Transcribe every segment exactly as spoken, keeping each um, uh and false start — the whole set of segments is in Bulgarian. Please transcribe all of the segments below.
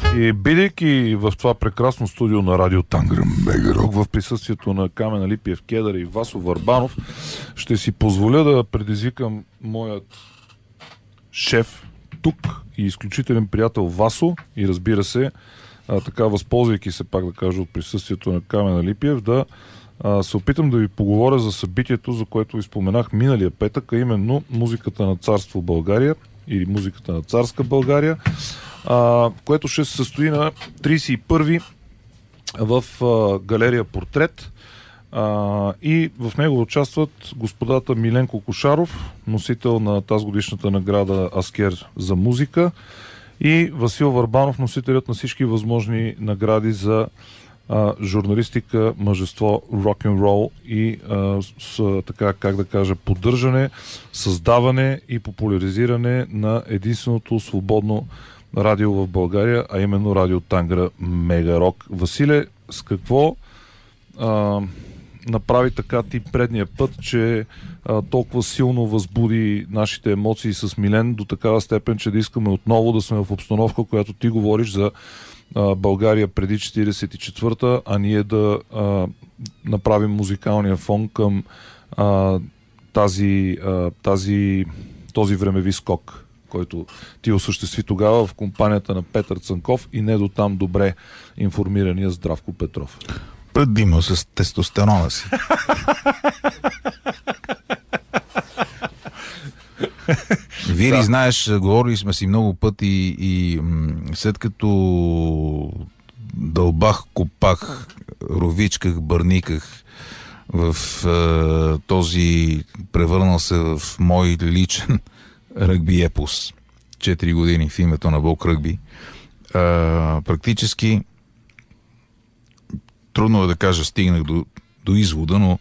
И бидейки в това прекрасно студио на Радио Тангра Мегарок, в присъствието на Камен Алипиев Кедър и Васо Върбанов, ще си позволя да предизвикам моят шеф тук и изключителен приятел Васо и, разбира се, а, така възползвайки се, пак да кажа, от присъствието на Камен Алипиев, да а, се опитам да ви поговоря за събитието, за което ви споменах миналия петък, а именно музиката на Царство България или музиката на Царска България, а, което ще се състои на тридесет и първи в а, галерия Портрет, а, и в него участват господата Миленко Кошаров, носител на тази годишната награда Аскер за музика, и Васил Върбанов, носителят на всички възможни награди за а, журналистика, мъжество, рок-н-рол и а, с, така, как да кажа, поддържане, създаване и популяризиране на единственото свободно радио в България, а именно Радио Тангра Мегарок. Василе, с какво а, направи така ти предния път, че а, толкова силно възбуди нашите емоции с Милен до такава степен, че да искаме отново да сме в обстановка, която ти говориш за а, България преди четиридесет и четвърта, а ние да а, направим музикалния фон към а, тази, а, тази, този времеви скок, който ти осъществи тогава в компанията на Петър Цанков и не до там добре информирания Здравко Петров. Предимно с тестостерона си. Вири, да. Знаеш, говорили сме си много пъти и м- след като дълбах, копах, ровичках, бърниках в е, този превърнал се в мой личен ръгби епос. Четири години в името на Бог ръгби. А, практически трудно е да кажа, стигнах до, до извода, но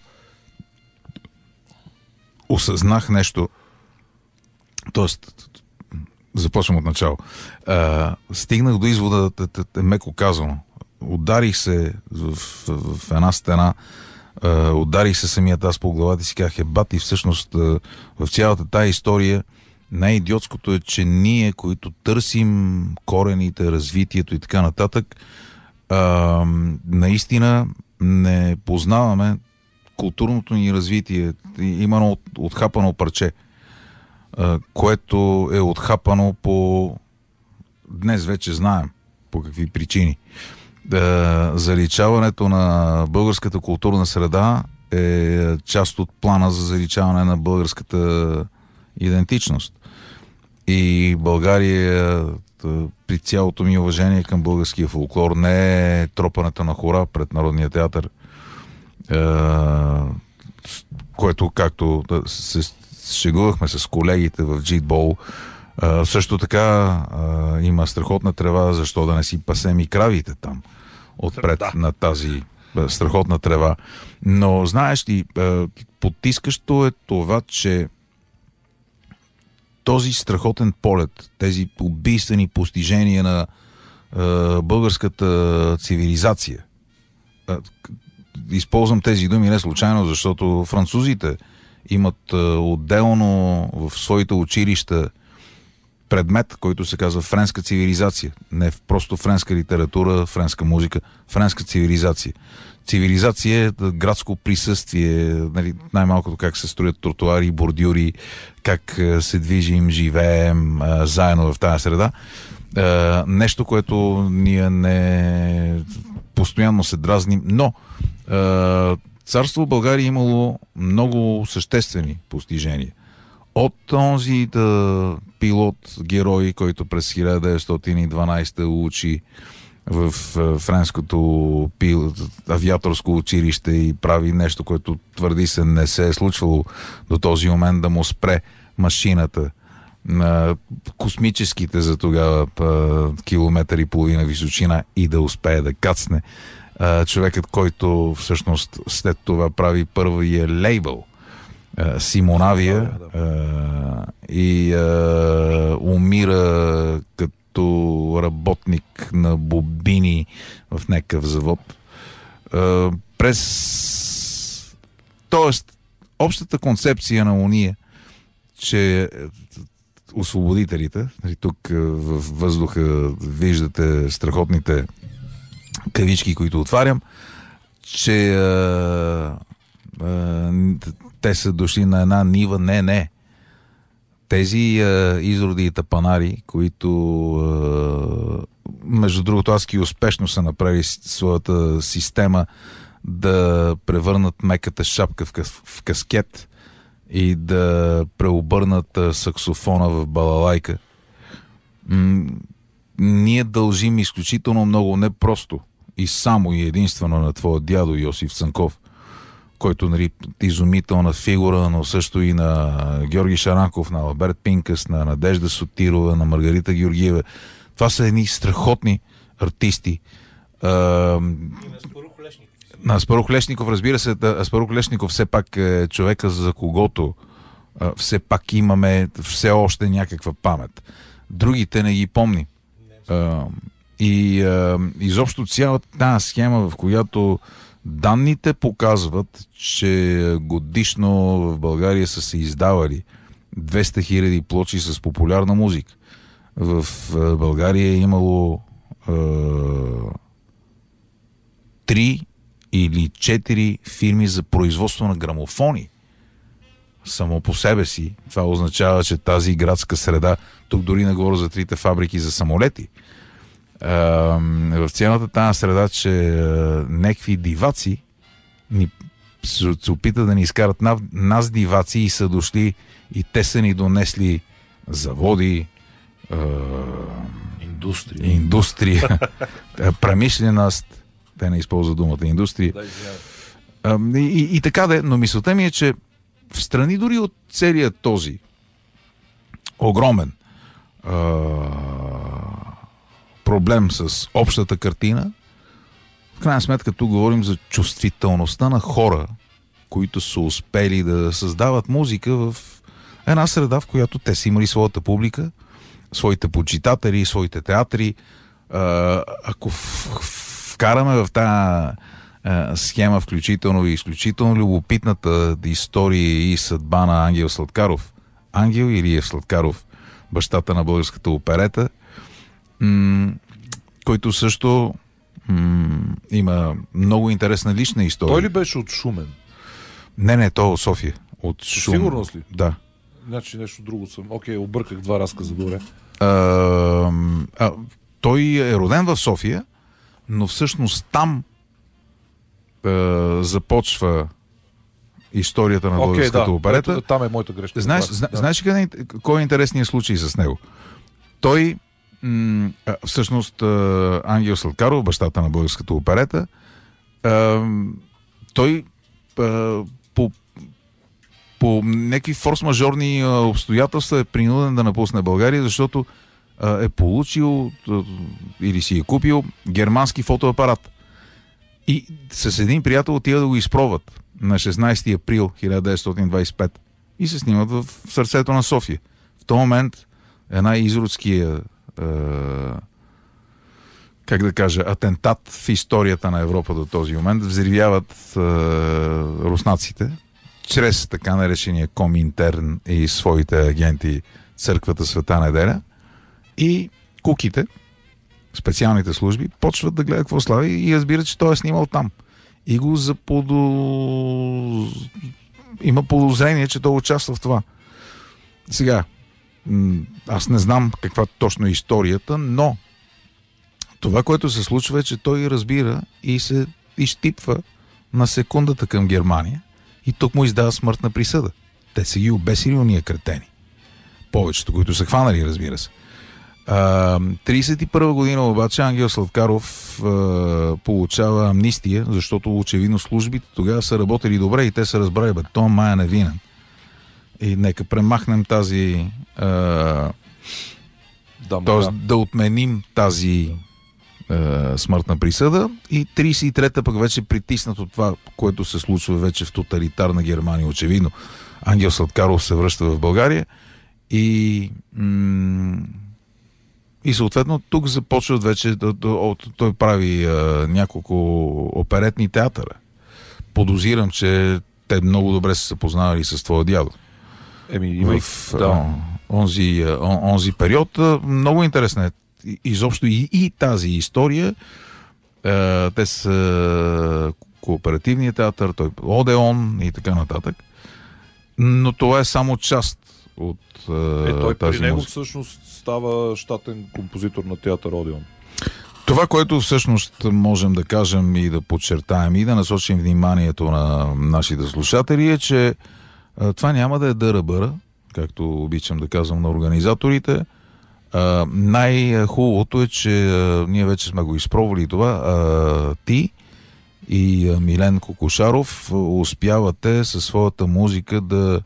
осъзнах нещо. Тоест, започвам от начало. А, стигнах до извода, меко казано. Ударих се в, в, в една стена, а, ударих се самият аз по главата и си казах, ебат, и всъщност а, в цялата тая история най-идиотското е, че ние, които търсим корените, развитието и така нататък, а, наистина не познаваме културното ни развитие. Има от, отхапано парче, а, което е отхапано по... Днес вече знаем по какви причини. А, заличаването на българската културна среда е част от плана за заличаване на българската идентичност. И България, при цялото ми уважение към българския фолклор, не е тропането на хора пред Народния театър, което, както се шегувахме с колегите в Джитбол, също така има страхотна трева, защо да не си пасем и кравите там отпред да. На тази страхотна трева. Но знаеш ли, потискащо е това, че този страхотен полет, тези убийствени постижения на е, българската цивилизация. Е, използвам тези думи не случайно, защото французите имат е, отделно в своите училища предмет, който се казва френска цивилизация. Не просто френска литература, френска музика, френска цивилизация. Цивилизация е градско присъствие, нали, най-малкото как се строят тротуари, бордюри, как се движим, живеем а, заедно в тази среда. А, нещо, което ние не постоянно се дразним, но а, Царство България е имало много съществени постижения. От този да пилот-герой, който през хиляда деветстотин и дванадесета учи в френското пил... авиаторско училище и прави нещо, което твърди се не се е случвало до този момент, да му спре машината на космическите за тогава километър и половина височина и да успее да кацне. Човекът, който всъщност след това прави първия лейбъл Симонавия и а, умира като работник на бобини в някакъв завод. А, през... Тоест, общата концепция на уния, че освободителите. Тук в въздуха виждате страхотните кавички, които отварям, че а, а, те са дошли на една нива. Не, не. Тези а, изроди и тапанари, които а, между другото аз и успешно са направили своята система да превърнат меката шапка в, кас, в каскет и да преобърнат саксофона в балалайка. М- ние дължим изключително много, не просто и само и единствено на твоя дядо Йосиф Цанков, който, нали, изумителна фигура, но също и на Георги Шаранков, на Алберт Пинкас, на Надежда Сотирова, на Маргарита Георгиева. Това са едни страхотни артисти. А, на Аспарух Лешников, разбира се, Аспарух Лешников все пак е човека, за когото а, все пак имаме все още някаква памет. Другите не ги помни. А, и а, изобщо цялата тази схема, в която данните показват, че годишно в България са се издавали двеста хиляди плочи с популярна музика. В България е имало е, три или четири фирми за производство на грамофони. Само по себе си. Това означава, че тази градска среда, тук дори не говоря за трите фабрики за самолети, е, в цялата тази среда, че е, некви диваци ни, се, се опитат да ни изкарат на, нас диваци и са дошли и те са ни донесли заводи, Индустрия. Индустрия. Промишленост. Те не използват думата индустрия. Да, и, и, и така да, но мисълта ми е, че в страни дори от целият този огромен а, проблем с общата картина, в крайна сметка тук говорим за чувствителността на хора, които са успели да създават музика в една среда, в която те са имали своята публика, своите почитатели, своите театри. Ако вкараме в тази схема включително и изключително любопитната история и съдба на Ангел Сладкаров, Ангел Илиев Сладкаров, бащата на българската оперета, м- който също м- има много интересна лична история. Той ли беше от Шумен? Не, не, той от София. От Шум. Сигурност ли? Да. Значи нещо друго съм. Окей, обърках два разказа, добре. А, а, той е роден в София, но всъщност там а, започва историята на българската okay, да. оперета. Ето, там е моята грешка. Знаеш, зна, да. знаеш къде, кой е интересният случай с него? Той м- а, всъщност а, Ангел Сладкаров, бащата на българската оперета, а, той а, по по някакви форс-мажорни обстоятелства е принуден да напусне България, защото а, е получил а, или си е купил германски фотоапарат. И с един приятел отива да го изпробват на шестнайсети април хиляда деветстотин двайсет и пета и се снимат в сърцето на София. В този момент една изродския а, как да кажа, атентат в историята на Европа до този момент взривяват а, руснаците чрез така наречения Коминтерн и своите агенти Църквата Света Неделя, и куките, специалните служби, почват да гледат какво слави и разбират, че той е снимал там. И го заподо... има подозрение, че той участва в това. Сега, аз не знам каква точно е историята, но това, което се случва, е, че той разбира и се изтипва на секундата към Германия и тук му издава смъртна присъда. Те са ги обесили уния кретени. Повечето, които са хванали, разбира се. трийсет и първа година обаче Ангел Сладкаров а, получава амнистия, защото очевидно службите тогава са работили добре и те са разбрали, бе, той май е невинен. И нека премахнем тази а, да, т.е. да отменим тази а, смъртна присъда, и трийсет и трета пък вече притиснат от това, което се случва вече в тоталитарна Германия. Очевидно Ангел Сладкаров се връща в България и м- И съответно тук започват вече, той прави а, няколко оперетни театъра. Подозирам, че те много добре са се познавали с твоя дядо. Еми, има в, да. онзи, он, онзи период. Много интересна е изобщо и, и тази история. Е, те са кооперативния театър, той Одеон и така нататък. Но това е само част от е, е, той тази при него музика. всъщност става щатен композитор на театър Одеон. Това, което всъщност можем да кажем и да подчертаем и да насочим вниманието на нашите слушатели е, че а, това няма да е дъра-бъра, както обичам да казвам на организаторите. А, най-хубавото е, че а, ние вече сме го изпробвали това. А, ти и а, Милен Кокошаров успявате със своята музика да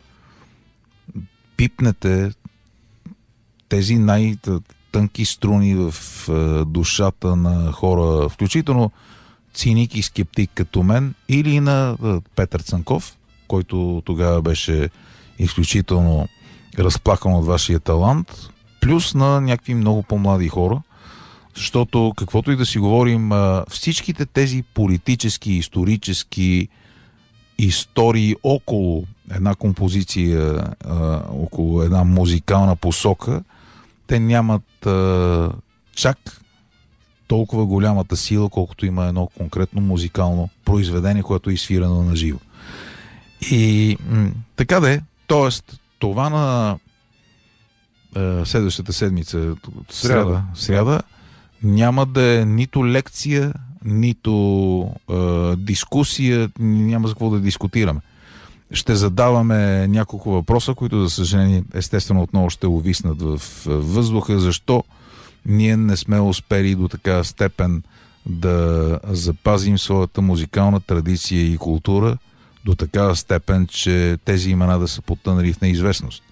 пипнете тези най- тънки струни в е, душата на хора, включително циник и скептик като мен, или на е, Петър Цанков, който тогава беше изключително разплакан от вашия талант, плюс на някакви много по-млади хора, защото каквото и да си говорим, е, всичките тези политически, исторически истории около една композиция, е, около една музикална посока, те нямат а, чак толкова голямата сила, колкото има едно конкретно музикално произведение, което е изсвирано на живо. И м- така да е, т.е. това на а, следващата седмица, сряда, сряда, няма да е нито лекция, нито а, дискусия, няма за какво да дискутираме. Ще задаваме няколко въпроса, които, за съжаление, естествено отново ще увиснат в въздуха. Защо ние не сме успели до такава степен да запазим своята музикална традиция и култура до такава степен, че тези имена да са потънали в неизвестност.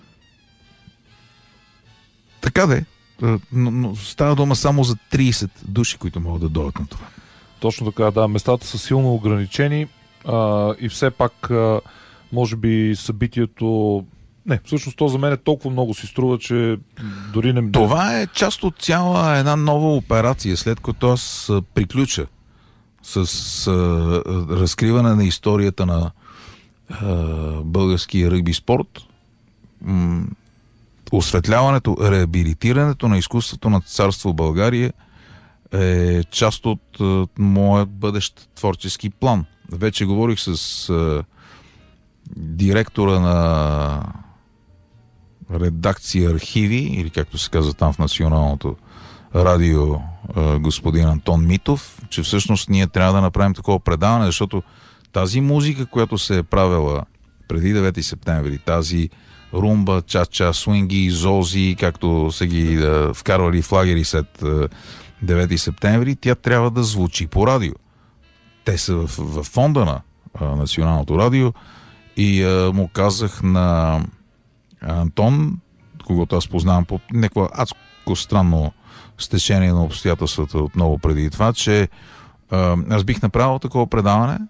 Така де, но, но става дума само за трийсет души, които могат да дойдат на това. Точно така, да. Местата са силно ограничени. Uh, и все пак, uh, може би събитието... Не, всъщност то за мен е толкова много си струва, че дори не... Това е част от цяла една нова операция, след като аз приключа с uh, разкриване на историята на uh, българския ръгби спорт, м- осветляването, реабилитирането на изкуството на царство България е част от uh, моят бъдещ творчески план. Вече говорих с а, директора на редакция архиви, или както се казва там в Националното радио, а, господин Антон Митов, че всъщност ние трябва да направим такова предаване, защото тази музика, която се е правила преди девети септември, тази румба, ча-ча, свинги, зози, както са ги а, вкарвали в лагери след а, девети септември, тя трябва да звучи по радио. Те са в, в фонда на а, Националното радио и а, му казах на Антон, когато аз познавам по някакво адско странно стечение на обстоятелствата отново преди това, че а, аз бих направил такова предаване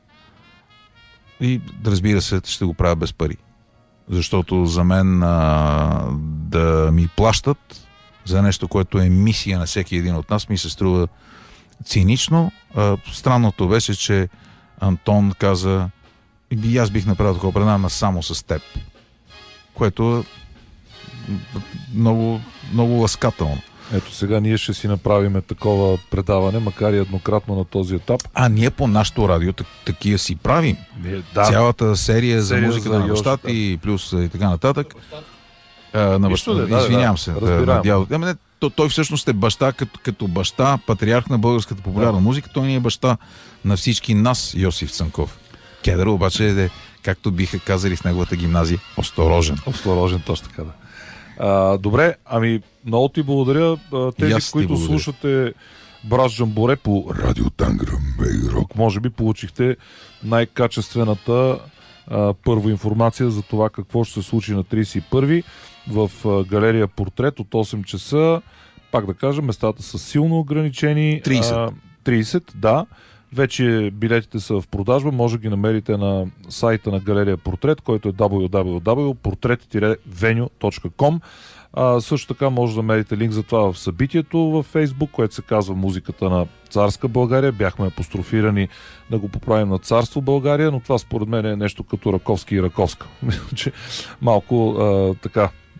и, разбира се, ще го правя без пари. Защото за мен а, да ми плащат за нещо, което е мисия на всеки един от нас, ми се струва цинично. А, странното беше, че Антон каза: и аз бих направил такова предаване само с теб. Което е много, много ласкателно. Ето сега ние ще си направим такова предаване, макар и еднократно на този етап. А ние по нашото радио такива си правим. Ние, да. Цялата серия, серия за музиката за на бащата и плюс и така нататък. А, на баща, да, извинявам да, се. Да, да, да, не, той, той всъщност е баща като, като баща, патриарх на българската популярна да. музика. Той ни е баща на всички нас, Йосиф Цанков. Кедър обаче е, както биха казали в неговата гимназия, осторожен. Осторожен, точно така да. А, добре, ами много ти благодаря. Тези, които благодаря. Слушате Браш Джамборе по Радио Танграм Бейрок, може би получихте най-качествената а, първа информация за това какво ще се случи на трийсет и първи в а, галерия Портрет от осем часа. Пак да кажа, местата са силно ограничени. трийсет. А, трийсет, да. Вече билетите са в продажба, може да ги намерите на сайта на галерия Портрет, който е дабъл ю дабъл ю дабъл ю точка портрет веню точка ком. А, също така може да намерите линк за това в събитието във Фейсбук, което се казва Музиката на царска България. Бяхме апострофирани да го поправим на Царство България, но това според мен е нещо като Раковски и Раковска. Че малко а, така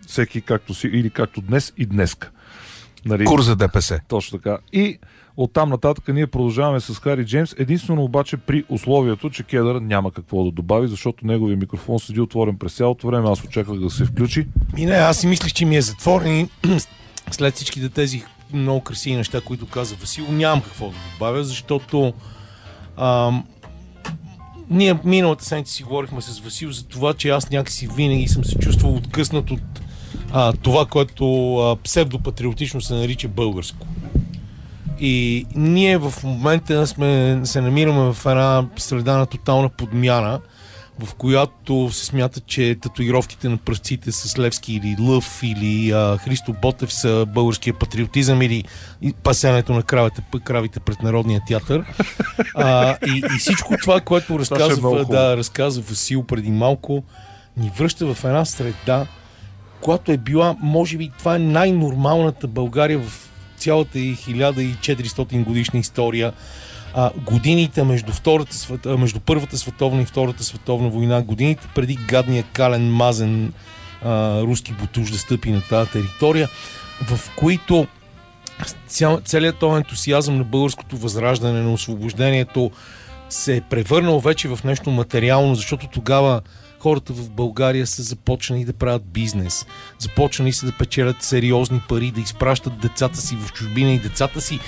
всеки както си, или както днес и днеска. Нали? Курс за ДПС. Точно така. И оттам нататък ние продължаваме с Хари Джеймс, единствено обаче при условието, че Кедър няма какво да добави, защото неговия микрофон седи отворен през цялото време, аз очаквах да се включи. И не, аз си мислих, че ми е затворен и след всичките тези много красиви неща, които каза Васил, нямам какво да добавя, защото ам, ние миналата седмица си говорихме с Васил за това, че аз някакси винаги съм се чувствал откъснат от а, това, което а, псевдопатриотично се нарича българско. И ние в момента сме, се намираме в една среда на тотална подмяна, в която се смята, че татуировките на пръстците с Левски или Лъв или а, Христо Ботев са българския патриотизъм или пасенето на кравите, кравите пред Народния театър. А, и, и всичко това, което разказва, да, разказва Васил преди малко, ни връща в една среда, която е била, може би, това е най-нормалната България в цялата и хиляда и четиристотин годишна история. А, годините между, втората, между Първата световна и Втората световна война, годините преди гадния кален мазен а, руски бутуш да стъпи на тази територия, в които цял, целият този ентусиазъм на българското възраждане, на освобождението се е превърнал вече в нещо материално, защото тогава хората в България са започнали да правят бизнес, започнали са да печелят сериозни пари, да изпращат децата си в чужбина и децата си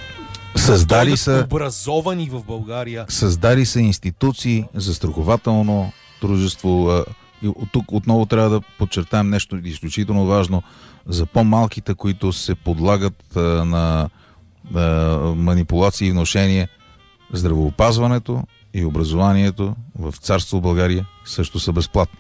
създали са образовани в България. Създали са институции, застрахователно дружество. И от тук отново трябва да подчертаем нещо изключително важно за по-малките, които се подлагат на манипулации и вношение. Здравеопазването и образованието в царство България също са безплатни.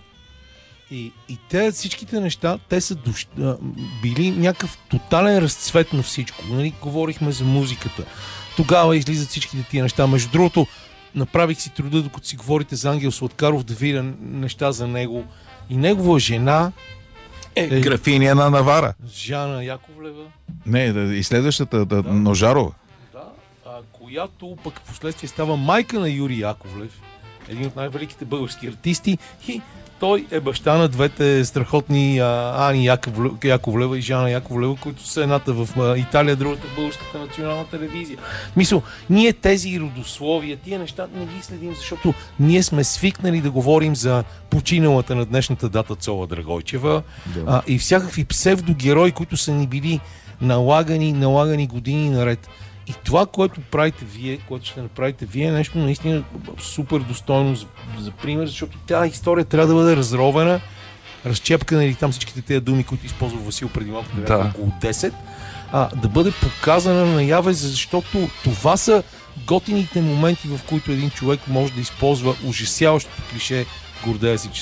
И, и те, всичките неща, те са душ, а, били някакъв тотален разцвет на всичко. Нали? Говорихме за музиката. Тогава излизат всичките тия неща. Между другото, направих си труда, докато си говорите за Ангел Сладкаров, да видя неща за него. И негова жена е, е графиня на Навара. Жана Яковлева. Не, и следващата, да, Ножарова. Да, а, която пък в последствие става майка на Юрий Яковлев, един от най-великите български артисти, и той е баща на двете страхотни а, Ани Яковлева, Яковлева и Жана Яковлева, които са едната в а, Италия, другата в Българската национална телевизия. Мисъл, ние тези родословия, тия неща не ги следим, защото ние сме свикнали да говорим за починалата на днешната дата Цола Драгойчева, да. а, и всякакви псевдогерои, които са ни били налагани, налагани години наред. И това, което правите вие, което ще направите вие, е нещо наистина супер достойно за, за пример, защото тази история трябва да бъде разровена, разчепкана или там всичките тези думи, които използва Васил преди малко, да. около десет, а, да бъде показана наяве, защото това са готините моменти, в които един човек може да използва ужасяващото клише "гордея си, че